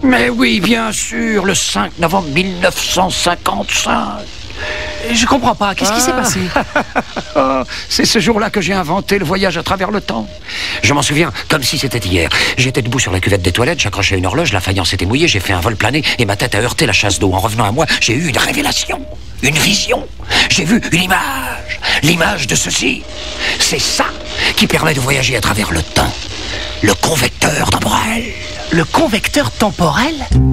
Mais oui, bien sûr, le 5 novembre 1955. Je comprends pas, qu'est-ce qui s'est passé? Oh, c'est ce jour-là que j'ai inventé le voyage à travers le temps. Je m'en souviens comme si c'était hier. J'étais debout sur la cuvette des toilettes, j'accrochais une horloge, la faïence était mouillée, j'ai fait un vol plané et ma tête a heurté la chasse d'eau. En revenant à moi, j'ai eu une révélation, une vision. J'ai vu une image, l'image de ceci. C'est ça qui permet de voyager à travers le temps. Le convecteur temporel. Le convecteur temporel?